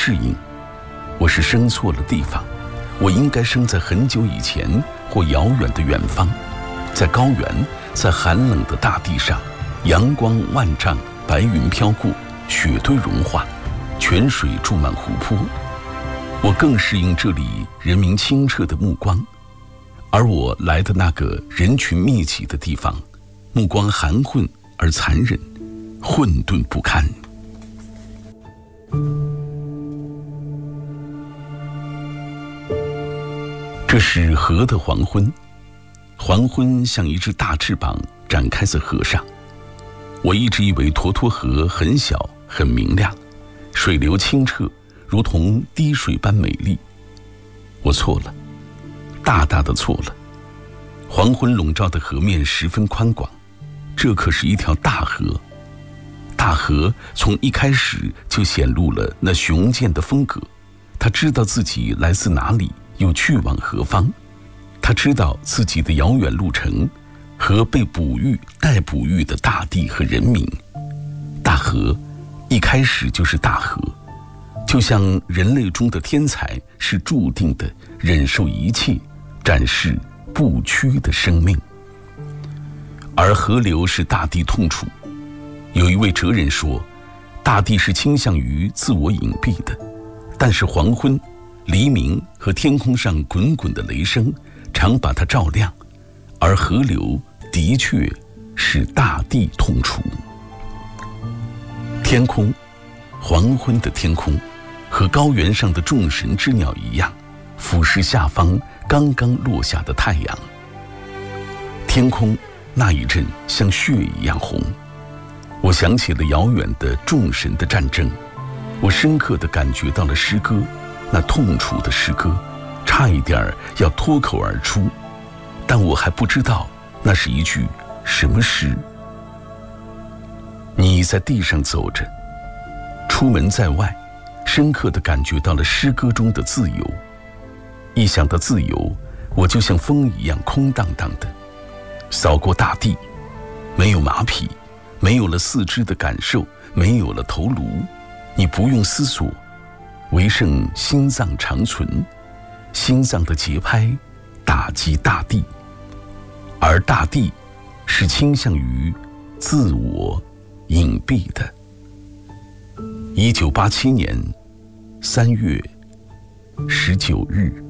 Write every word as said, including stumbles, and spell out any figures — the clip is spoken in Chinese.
适应，我是生错了地方，我应该生在很久以前或遥远的远方，在高原，在寒冷的大地上，阳光万丈，白云飘过，雪堆融化，泉水注满湖泊。我更适应这里人民清澈的目光，而我来的那个人群密集的地方，目光含混而残忍，混沌不堪。这是河的黄昏，黄昏像一只大翅膀展开在河上。我一直以为沱沱河很小很明亮，水流清澈，如同滴水般美丽。我错了，大大的错了。黄昏笼罩的河面十分宽广，这可是一条大河。大河从一开始就显露了那雄健的风格，他知道自己来自哪里，又去往何方。他知道自己的遥远路程和被哺育待哺育的大地和人民。大河一开始就是大河，就像人类中的天才是注定的忍受一切，展示不屈的生命。而河流是大地痛楚。有一位哲人说，大地是倾向于自我隐蔽的，但是黄昏、黎明和天空上滚滚的雷声常把它照亮，而河流的确使大地痛楚。天空，黄昏的天空和高原上的众神之鸟一样，俯视下方刚刚落下的太阳。天空那一阵像血一样红，我想起了遥远的众神的战争，我深刻地感觉到了诗歌，那痛楚的诗歌，差一点要脱口而出，但我还不知道那是一句什么诗。你在地上走着，出门在外，深刻地感觉到了诗歌中的自由。一想到自由，我就像风一样空荡荡的，扫过大地，没有马匹，没有了四肢的感受，没有了头颅，你不用思索，唯剩心脏长存，心脏的节拍打击大地，而大地是倾向于自我隐蔽的。一九八七年三月十九日。